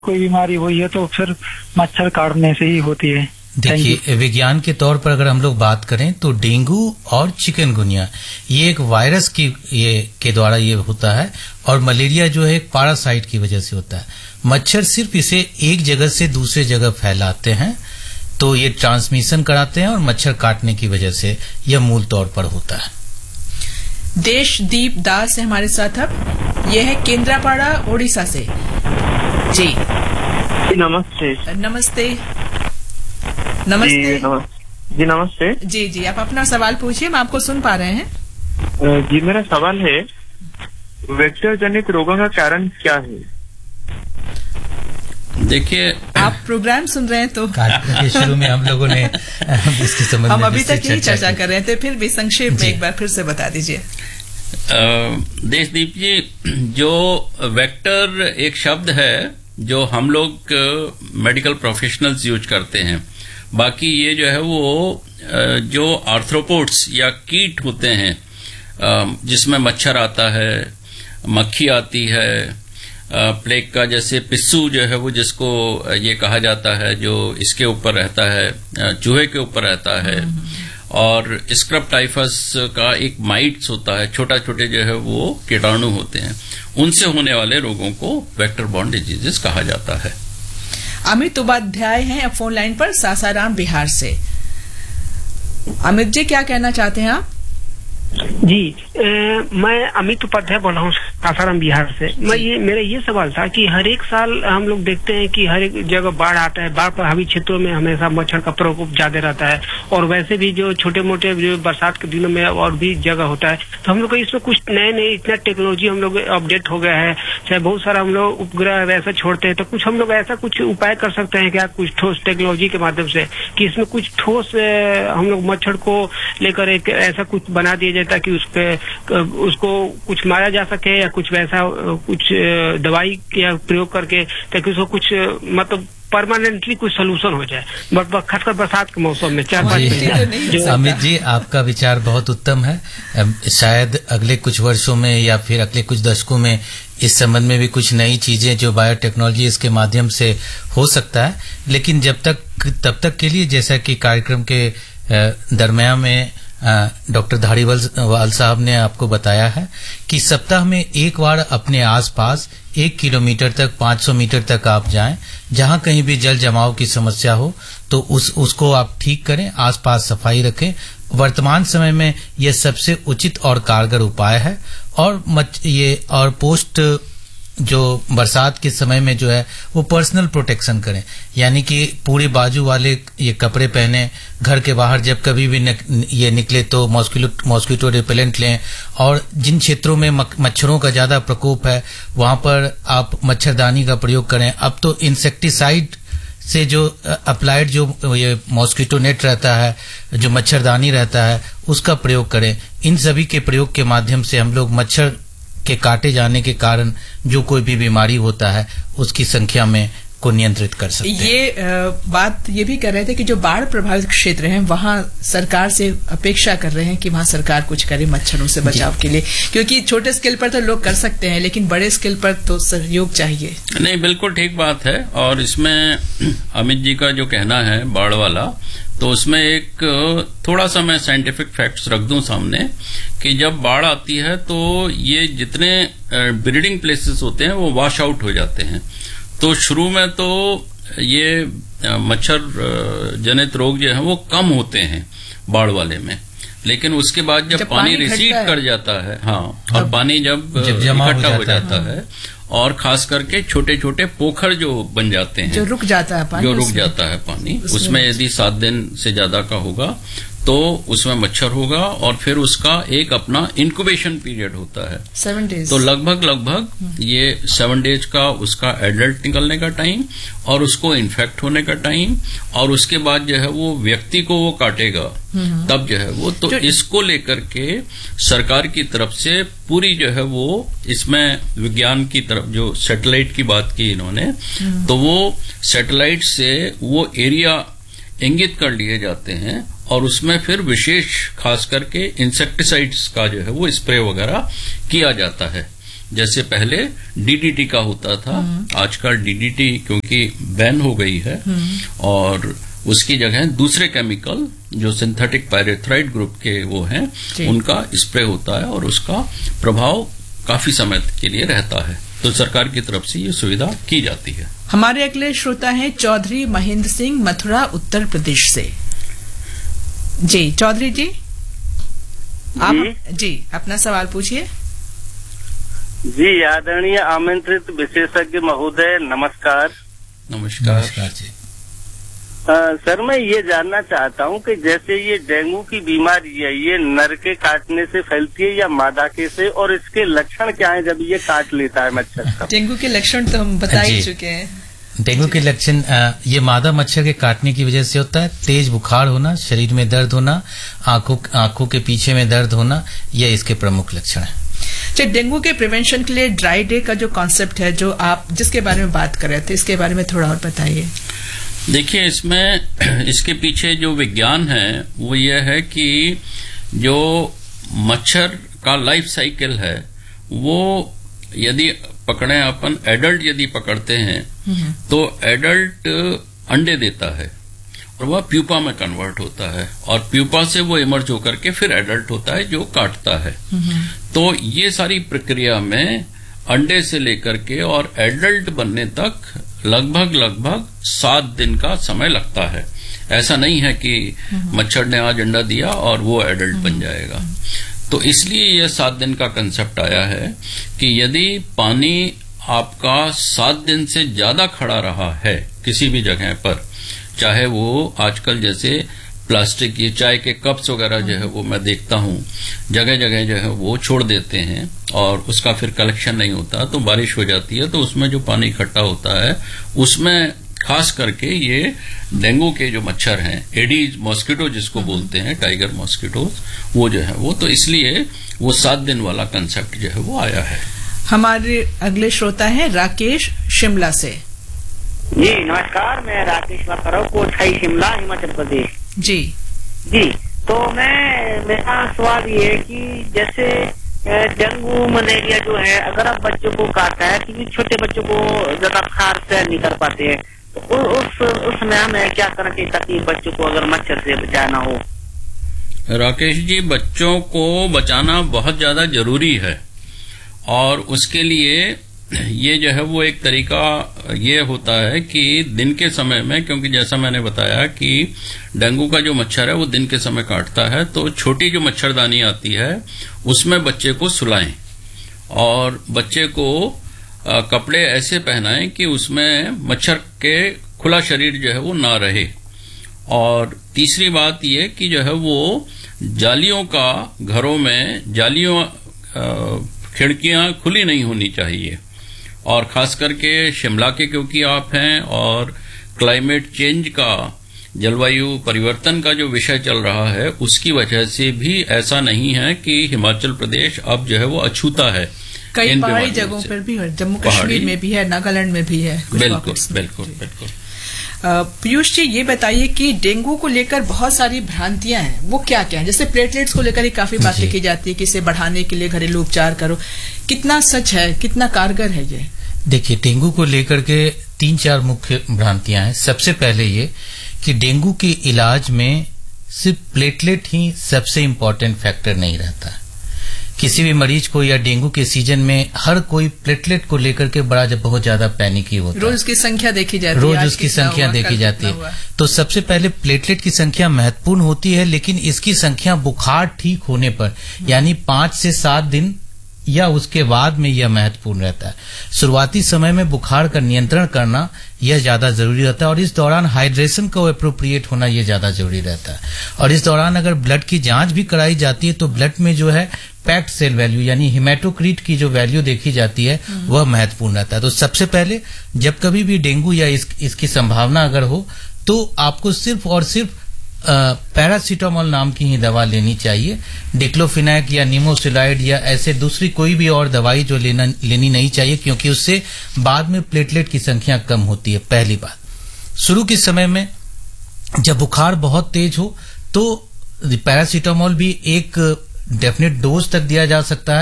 कोई बीमारी हुई है तो फिर मच्छर काटने से ही होती है। देखिए, विज्ञान के तौर पर अगर हम लोग बात करें तो डेंगू और चिकनगुनिया ये एक वायरस के द्वारा ये होता है, और मलेरिया जो है एक पैरासाइट की वजह से होता है। मच्छर सिर्फ इसे एक जगह से दूसरे जगह फैलाते हैं, तो ये ट्रांसमिशन कराते हैं, और मच्छर काटने की वजह से यह मूल तौर पर होता है। देशदीप दास है हमारे साथ। अब यह है केंद्रापाड़ा ओडिशा से। जी नमस्ते। नमस्ते। नमस्ते जी नमस्ते। जी जी, आप अपना सवाल पूछिए, हम आपको सुन पा रहे हैं। जी मेरा सवाल है, वेक्टर जनित रोगों का कारण क्या है? देखिए, आप प्रोग्राम सुन रहे हैं तो कार्यक्रम के शुरू में हम लोगों ने इसके संबंध में हम अभी तक यही चर्चा कर रहे थे, फिर भी संक्षेप में एक बार फिर से बता दीजिए। देशदीप जी, जो वेक्टर एक शब्द है जो हम लोग मेडिकल प्रोफेशनल्स यूज करते हैं, बाकी ये जो है वो जो आर्थ्रोपोड्स या कीट होते हैं जिसमें मच्छर आता है, मक्खी आती है, प्लेग का जैसे पिस्सू जो है वो जिसको ये कहा जाता है, जो इसके ऊपर रहता है, चूहे के ऊपर रहता है, और स्क्रब टाइफस का एक माइट्स होता है, छोटा छोटे जो है वो कीटाणु होते हैं, उनसे होने वाले रोगों को वेक्टर बॉर्न डिजीजेस कहा जाता है। अमित उपाध्याय हैं फोन लाइन पर सासाराम बिहार से। अमित जी, क्या कहना चाहते हैं आप? जी मैं अमित उपाध्याय बोल रहा हूँ सासाराम बिहार से। मेरा ये सवाल था कि हर एक साल हम लोग देखते हैं कि हर एक जगह बाढ़ आता है, बाढ़ प्रभावित क्षेत्रों में हमेशा मच्छर का प्रकोप ज्यादा रहता है, और वैसे भी जो छोटे मोटे जो बरसात के दिनों में और भी जगह होता है, तो हम लोग इसमें कुछ नए इतना टेक्नोलॉजी हम लोग अपडेट हो गया है, चाहे बहुत सारा हम लोग उपग्रह वैसा छोड़ते हैं, तो कुछ हम लोग ऐसा कुछ उपाय कर सकते हैं क्या, कुछ ठोस टेक्नोलॉजी के माध्यम से, कि इसमें कुछ ठोस हम लोग मच्छर को लेकर एक ऐसा कुछ बना दिया जाए ताकि उसको कुछ मारा जा सके, या कुछ वैसा कुछ दवाई या प्रयोग करके ताकि उसको कुछ मतलब परमानेंटली कुछ सोल्यूशन हो जाए, खासकर बरसात के मौसम में 4-5 महीने। अमित जी, आपका विचार बहुत उत्तम है। शायद अगले कुछ वर्षों में या फिर अगले कुछ दशकों में इस संबंध में भी कुछ नई चीजें जो बायोटेक्नोलॉजी इसके माध्यम से हो सकता है, लेकिन तब तक के लिए जैसा कि कार्यक्रम के दरमियान में डॉक्टर धारीवाल साहब ने आपको बताया है कि सप्ताह में एक बार अपने आसपास 1 किलोमीटर तक 500 मीटर तक आप जाएं, जहां कहीं भी जल जमाव की समस्या हो तो उसको आप ठीक करें, आसपास सफाई रखें। वर्तमान समय में यह सबसे उचित और कारगर उपाय है। और पोस्ट जो बरसात के समय में जो है वो पर्सनल प्रोटेक्शन करें, यानी कि पूरे बाजू वाले ये कपड़े पहने, घर के बाहर जब कभी भी ये निकले तो मॉस्किटो रिपेलेंट लें, और जिन क्षेत्रों में मच्छरों का ज्यादा प्रकोप है वहां पर आप मच्छरदानी का प्रयोग करें। अब तो इंसेक्टिसाइड से जो अप्लाइड जो ये मॉस्किटो नेट रहता है, जो मच्छरदानी रहता है, उसका प्रयोग करें। इन सभी के प्रयोग के माध्यम से हम लोग मच्छर के काटे जाने के कारण जो कोई भी बीमारी होता है उसकी संख्या में को नियंत्रित कर सकते हैं। ये बात ये भी कर रहे थे कि जो बाढ़ प्रभावित क्षेत्र हैं वहां सरकार से अपेक्षा कर रहे हैं कि वहां सरकार कुछ करे मच्छरों से बचाव के लिए, क्योंकि छोटे स्केल पर तो लोग कर सकते हैं, लेकिन बड़े स्केल पर तो सहयोग चाहिए। नहीं, बिल्कुल ठीक बात है। और इसमें अमित जी का जो कहना है बाढ़ वाला, तो उसमें एक थोड़ा सा मैं साइंटिफिक फैक्ट्स रख दूं सामने कि जब बाढ़ आती है तो ये जितने ब्रीडिंग प्लेसेस होते हैं वो वॉश आउट हो जाते हैं। तो शुरू में तो ये मच्छर जनित रोग जो है वो कम होते हैं बाढ़ वाले में, लेकिन उसके बाद जब पानी रिसीड कर जाता है, हाँ, और पानी जब इकट्ठा हो जाता है, और खास करके छोटे छोटे पोखर जो बन जाते हैं, जो रुक जाता है पानी, उसमें यदि 7 दिन से ज्यादा का होगा तो उसमें मच्छर होगा, और फिर उसका एक अपना इंक्यूबेशन पीरियड होता है 7 डेज। तो लगभग ये 7 डेज का उसका एडल्ट निकलने का टाइम, और उसको इन्फेक्ट होने का टाइम, और उसके बाद जो है वो व्यक्ति को वो काटेगा तब जो है वो, तो इसको लेकर के सरकार की तरफ से पूरी जो है वो इसमें विज्ञान की तरफ जो सैटेलाइट की बात की इन्होंने, तो वो सैटेलाइट से वो एरिया इंगित कर लिए जाते हैं, और उसमें फिर विशेष खास करके इंसेक्टिसाइड्स का जो है वो स्प्रे वगैरह किया जाता है। जैसे पहले डीडीटी का होता था, आजकल डीडीटी क्योंकि बैन हो गई है और उसकी जगह दूसरे केमिकल जो सिंथेटिक पायरेथ्राइड ग्रुप के वो हैं उनका स्प्रे होता है और उसका प्रभाव काफी समय के लिए रहता है। तो सरकार की तरफ से ये सुविधा की जाती है। हमारे अगले श्रोता हैं चौधरी महेंद्र सिंह, मथुरा, उत्तर प्रदेश से। जी चौधरी जी, आप जी अपना सवाल पूछिए। जी आदरणीय आमंत्रित विशेषज्ञ महोदय, नमस्कार। नमस्कार जी। सर मैं ये जानना चाहता हूँ कि जैसे ये डेंगू की बीमारी है, ये नर के काटने से फैलती है या मादा के से, और इसके लक्षण क्या हैं जब ये काट लेता है मच्छर का? डेंगू के लक्षण तो हम बता ही चुके हैं। डेंगू के लक्षण ये मादा मच्छर के काटने की वजह से होता है। तेज बुखार होना, शरीर में दर्द होना, आंखों के पीछे में दर्द होना, ये इसके प्रमुख लक्षण है। अच्छा, डेंगू के प्रिवेंशन के लिए ड्राई डे का जो कॉन्सेप्ट है, जो आप जिसके बारे में बात कर रहे थे, इसके बारे में थोड़ा और बताइए। देखिए, इसमें इसके पीछे जो विज्ञान है वो ये है कि जो मच्छर का लाइफ साइकिल है वो यदि पकड़े अपन एडल्ट यदि पकड़ते हैं तो एडल्ट अंडे देता है और वह प्यूपा में कन्वर्ट होता है और प्यूपा से वो इमर्ज होकर के फिर एडल्ट होता है जो काटता है। तो ये सारी प्रक्रिया में अंडे से लेकर के और एडल्ट बनने तक लगभग 7 दिन का समय लगता है। ऐसा नहीं है कि मच्छर ने आज अंडा दिया और वो एडल्ट बन जाएगा। तो इसलिए यह 7 दिन का कंसेप्ट आया है कि यदि पानी आपका 7 दिन से ज्यादा खड़ा रहा है किसी भी जगह पर, चाहे वो आजकल जैसे प्लास्टिक ये चाय के कप्स वगैरह जो है वो मैं देखता हूँ जगह जगह जो है वो छोड़ देते हैं और उसका फिर कलेक्शन नहीं होता, तो बारिश हो जाती है तो उसमें जो पानी इकट्ठा होता है उसमें खास करके ये डेंगू के जो मच्छर हैं, एडीज मॉस्किटो जिसको बोलते हैं, टाइगर मॉस्किटोज, वो जो है वो, तो इसलिए वो 7 दिन वाला कंसेप्ट जो है वो आया है। हमारे अगले श्रोता हैं राकेश, शिमला से। जी नमस्कार, मैं राकेश बात कर रहा हूँ, कोटखाई शिमला, हिमाचल प्रदेश। जी तो मेरा सवाल ये है कि जैसे डेंगू मलेरिया जो है अगर आप बच्चों को काटता है, क्योंकि छोटे बच्चों को ज्यादा बुखार सहन नहीं कर पाते हैं, तो उस समय हमें क्या करना चाहिए ताकि बच्चों को अगर मच्छर से बचाना हो? राकेश जी, बच्चों को बचाना बहुत ज्यादा जरूरी है और उसके लिए ये जो है वो एक तरीका ये होता है कि दिन के समय में, क्योंकि जैसा मैंने बताया कि डेंगू का जो मच्छर है वो दिन के समय काटता है, तो छोटी जो मच्छरदानी आती है उसमें बच्चे को सुलाएं और बच्चे को कपड़े ऐसे पहनाएं कि उसमें मच्छर के खुला शरीर जो है वो ना रहे। और तीसरी बात ये कि जो है वो जालियों का, घरों में जालियों खिड़कियां खुली नहीं होनी चाहिए, और खास करके शिमला के क्योंकि आप हैं और क्लाइमेट चेंज का, जलवायु परिवर्तन का जो विषय चल रहा है उसकी वजह से भी ऐसा नहीं है कि हिमाचल प्रदेश अब जो है वो अछूता है। कई पहाड़ी जगहों पर भी है, जम्मू कश्मीर में भी है, नागालैंड में भी है। बिल्कुल। पीयूष जी, ये बताइए कि डेंगू को लेकर बहुत सारी भ्रांतियां हैं, वो क्या क्या है? जैसे प्लेटलेट्स को लेकर काफी बातें की जाती है कि इसे बढ़ाने के लिए घरेलू उपचार करो, कितना सच है, कितना कारगर है ये? देखिए, डेंगू को लेकर के 3-4 मुख्य भ्रांतियां हैं। सबसे पहले ये कि डेंगू के इलाज में सिर्फ प्लेटलेट ही सबसे इम्पोर्टेंट फैक्टर नहीं रहता है। किसी भी मरीज को या डेंगू के सीजन में हर कोई प्लेटलेट को लेकर के बहुत ज्यादा पैनिकी होता है। रोज उसकी संख्या देखी जाती है, रोज उसकी संख्या देखी जाती है। तो सबसे पहले प्लेटलेट की संख्या महत्वपूर्ण होती है, लेकिन इसकी संख्या बुखार ठीक होने पर यानी 5 से 7 दिन या उसके बाद में यह महत्वपूर्ण रहता है। शुरुआती समय में बुखार का नियंत्रण करना यह ज्यादा जरूरी रहता है और इस दौरान हाइड्रेशन का एप्रोप्रिएट होना यह ज्यादा जरूरी रहता है। और इस दौरान अगर ब्लड की जांच भी कराई जाती है तो ब्लड में जो है पैक्ड सेल वैल्यू यानी हिमेटोक्रीट की जो वैल्यू देखी जाती है वह महत्वपूर्ण रहता है। तो सबसे पहले जब कभी भी डेंगू या इसकी संभावना अगर हो तो आपको सिर्फ और सिर्फ पैरासीटामोल नाम की ही दवा लेनी चाहिए। डिक्लोफिनैक या निमोसिलाइड या ऐसे दूसरी कोई भी और दवाई जो लेनी नहीं चाहिए, क्योंकि उससे बाद में प्लेटलेट की संख्या कम होती है। पहली बात, शुरू के समय में जब बुखार बहुत तेज हो तो पैरासीटामोल भी एक डेफिनेट डोज तक दिया जा सकता है।